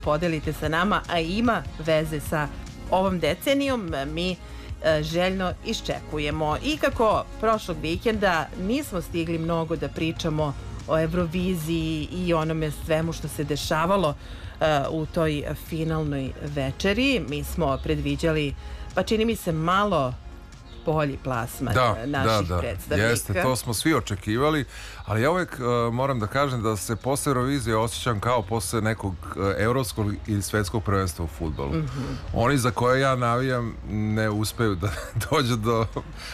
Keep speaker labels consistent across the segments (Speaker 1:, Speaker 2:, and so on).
Speaker 1: podelite sa nama, a ima veze sa ovom decenijom, mi željno iščekujemo. I kako prošlog vikenda nismo stigli mnogo da pričamo o Euroviziji i onome svemu što se dešavalo u toj finalnoj večeri, mi smo predviđali, pa čini mi se, malo bolji plasman naših predstavnika.
Speaker 2: Jeste, to smo svi očekivali, ali ja uvijek moram da kažem da se posle Eurovizije osjećam kao posle nekog evropskog ili svetskog prvenstva u fudbalu. Oni za koje ja navijam ne uspeju da dođu do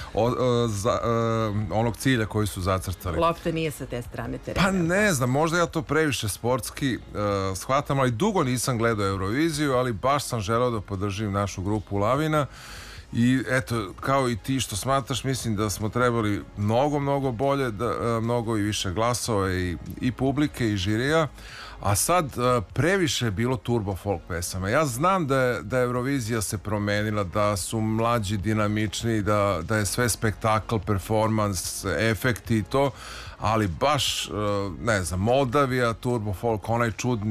Speaker 2: onog cilja koji su zacrtali.
Speaker 1: Lopta nije sa te strane terena.
Speaker 2: Pa ne znam, možda ja to previše sportski shvatam, ali dugo nisam gledao Euroviziju, ali baš sam želeo da podržim našu grupu Lavina. I eto, kao i ti što smatraš, mislim da smo trebali mnogo bolje, mnogo i više glasova i publike i žirija, a sad previše je bilo turbo folk pesama. Ja znam da Eurovizija se promenila, da su mlađi dinamični, da je sve spektakl, performans, efekti i to, ali baš, ne znam, Moldavija, turbo folk, onaj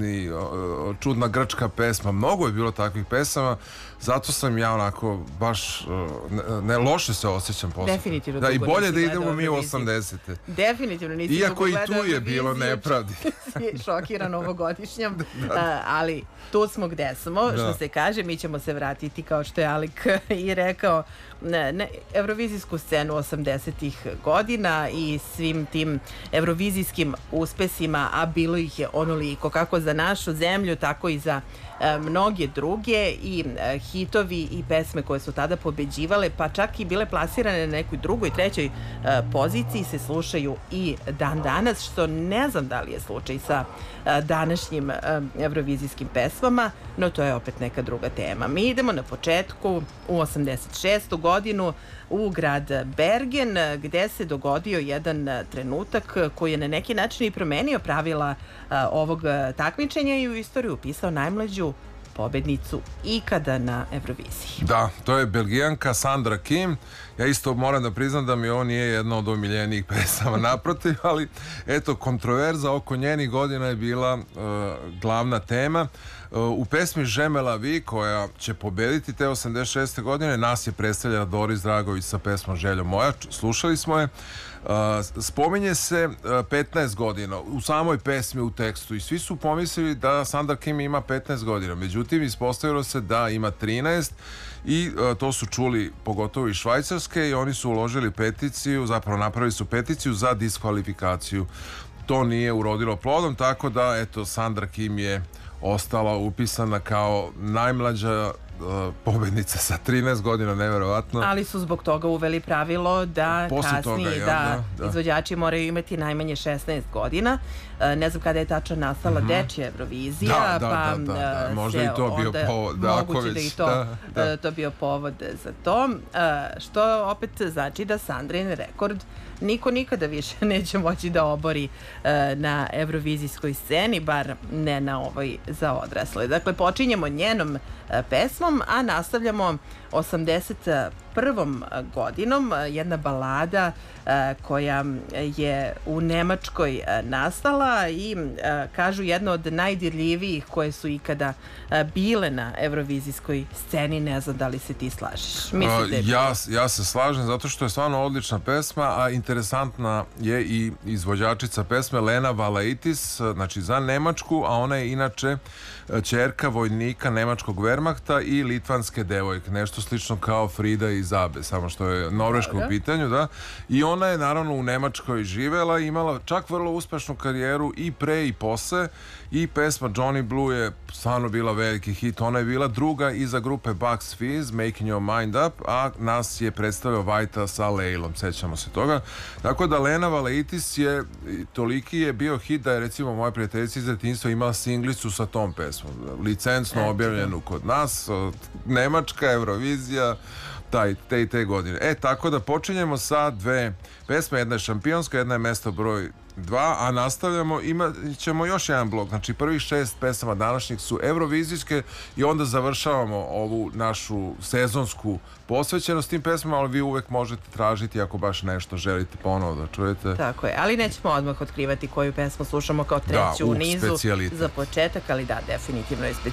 Speaker 2: čudna grčka pesma, mnogo je bilo takvih pesama, zato sam ja onako baš ne loše se osjećam posle.
Speaker 1: Definitivno.
Speaker 2: Da, i bolje da idemo mi u 80-te.
Speaker 1: Definitivno nisi
Speaker 2: iako i tu je bilo nepravdi.
Speaker 1: Si šokiran ovogodišnjom, ali tu smo gde smo, što se kaže, mi ćemo se vratiti, kao što je Alik i rekao, na eurovizijsku scenu 80-ih godina i svim tim eurovizijskim uspesima, a bilo ih je onoliko, kako za našu zemlju, tako i za mnoge druge, i hitovi i pesme koje su tada pobeđivale, pa čak i bile plasirane na nekoj drugoj, trećoj poziciji, se slušaju i dan danas, što ne znam da li je slučaj sa današnjim eurovizijskim pesmama, no to je opet neka druga tema. Mi idemo na početku u 86. godinu u grad Bergen, gde se dogodio jedan trenutak koji je na neki način i promenio pravila ovog takmičenja i u istoriju upisao najmlađu pobednicu ikada na Euroviziji.
Speaker 2: Da, to je Belgijanka Sandra Kim. Ja isto moram da priznam da mi ovo nije jedna od omiljenijih pesama, naprotiv, ali eto, kontroverza oko njenih godina je bila glavna tema. U pesmi Žemela Vi, koja će pobediti te 86. godine, nas je predstavljala Doris Dragović sa pesmom Željo moja, slušali smo je. Spominje se 15 godina u samoj pesmi, u tekstu, i svi su pomislili da Sandra Kim ima 15 godina, međutim ispostavilo se da ima 13 i to su čuli pogotovo iz Švajcarske i oni su uložili peticiju, zapravo napravili su peticiju za diskvalifikaciju. To nije urodilo plodom, tako da eto, Sandra Kim je ostala upisana kao najmlađa pobednica sa 13 godina, neverovatno.
Speaker 1: Ali su zbog toga uveli pravilo da kasnije izvođači moraju imati najmanje 16 godina. Ne znam kada je tačno nastala dečja Eurovizija, pa
Speaker 2: možda i to bio povod.
Speaker 1: Moguće da i to bio povod za to, što opet znači da Sandrin rekord niko nikada više neće moći da obori na eurovizijskoj sceni, bar ne na ovoj za odrasle. Dakle, počinjemo njenom pesmom, a nastavljamo 81. godinom, jedna balada koja je u Nemačkoj nastala i kažu jedna od najdirljivijih koje su ikada bile na eurovizijskoj sceni. Ne znam da li se ti slažeš.
Speaker 2: Ja se slažem, zato što je stvarno odlična pesma, a interesantna je i izvođačica pesme Lena Valaitis, znači za Nemačku, a ona je inače ćerka vojnika nemačkog Wehrmachta i litvanske devojke, nešto slično kao Frida i Zabe, samo što je norveško u pitanju, da. I ona je naravno u Nemačkoj živela i imala čak vrlo uspešnu karijeru i pre i posle, i pesma Johnny Blue je stvarno bila veliki hit. Ona je bila druga iza grupe Bucks Fizz, Making Your Mind Up, a nas je predstavio Vajta sa Leilom, sećamo se toga. Tako da Lena Valaitis je, toliki je bio hit da je recimo moja prijateljica iz detinjstva imala singlicu sa tom pesmom, licencno objavljenu kod nas, Nemačka, Eurovizija, te godine. Tako da počinjemo sa dve pesme, jedna je šampionska, jedna je mesto broj 2, a nastavljamo, imat ćemo još jedan blok, znači prvih 6 pesama današnjih su eurovizijske i onda završavamo ovu našu sezonsku posvećenost tim pesmama, ali vi uvek možete tražiti ako baš nešto želite ponovo da čujete.
Speaker 1: Tako je, ali nećemo odmah otkrivati koju pesmu slušamo kao treću u nizu za početak, ali da, definitivno je